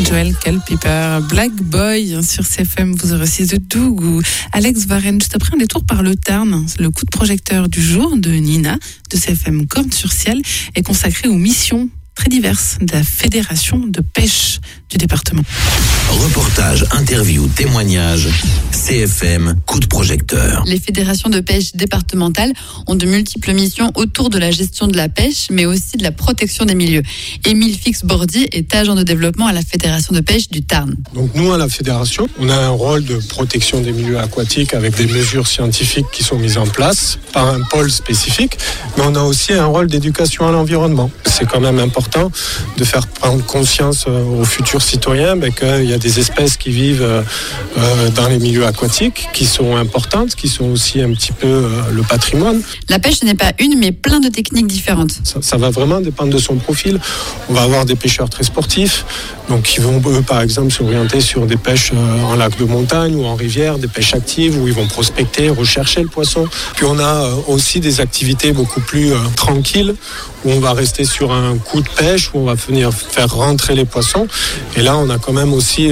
Joel Culpeper, Black Boy sur CFM. Vous aurez aussi The Doug ou Alex Varenne. Juste après un détour par le Tarn. Le coup de projecteur du jour de Nina de CFM Corne sur Ciel est consacré aux missions très diverses de la Fédération de pêche du département. Reportage, interview, témoignage, CFM, coup de projecteur. Les fédérations de pêche départementales ont de multiples missions autour de la gestion de la pêche, mais aussi de la protection des milieux. Émile Fix-Bordy est agent de développement à la Fédération de pêche du Tarn. Donc nous, à la Fédération, on a un rôle de protection des milieux aquatiques avec des mesures scientifiques qui sont mises en place par un pôle spécifique, mais on a aussi un rôle d'éducation à l'environnement. C'est quand même important de faire prendre conscience aux futurs citoyens qu'il y a des espèces qui vivent dans les milieux aquatiques, qui sont importantes, qui sont aussi un petit peu le patrimoine. La pêche, ce n'est pas une, mais plein de techniques différentes. Ça va vraiment dépendre de son profil. On va avoir des pêcheurs très sportifs, donc qui vont, eux, par exemple, s'orienter sur des pêches en lac de montagne ou en rivière, des pêches actives, où ils vont prospecter, rechercher le poisson. Puis on a aussi des activités beaucoup plus tranquilles, où on va rester sur un coup de pêche, où on va venir faire rentrer les poissons. Et là, on a quand même aussi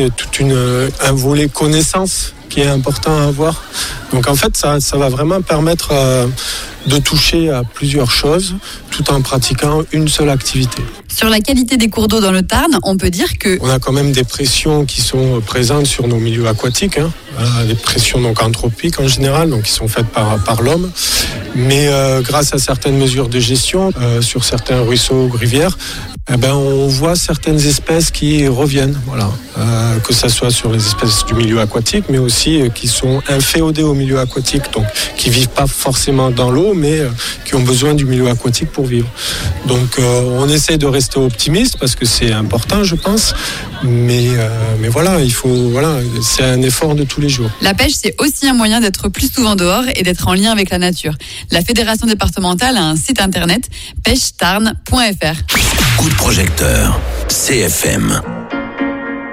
un volet connaissance qui est important à avoir. Donc en fait, ça va vraiment permettre de toucher à plusieurs choses tout en pratiquant une seule activité. Sur la qualité des cours d'eau dans le Tarn, on peut dire que... On a quand même des pressions qui sont présentes sur nos milieux aquatiques, des pressions donc anthropiques en général, donc qui sont faites par l'homme. Mais grâce à certaines mesures de gestion, sur certains ruisseaux, rivières, on voit certaines espèces qui reviennent, voilà. Que ce soit sur les espèces du milieu aquatique, mais aussi qui sont inféodées au milieu aquatique, donc qui vivent pas forcément dans l'eau, mais qui ont besoin du milieu aquatique pour vivre. Donc on essaie de rester optimiste parce que c'est important, je pense, mais voilà, c'est un effort de tous les jours. La pêche, c'est aussi un moyen d'être plus souvent dehors et d'être en lien avec la nature. La fédération départementale a un site internet pêchetarn.fr. Coup de projecteur, CFM.